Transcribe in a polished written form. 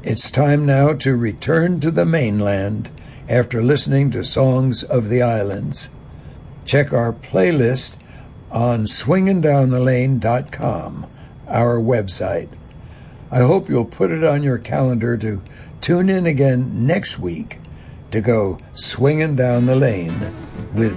It's time now to return to the mainland after listening to Songs of the Islands. Check our playlist on swingindownthelane.com, our website. I hope you'll put it on your calendar to tune in again next week to go swinging down the lane with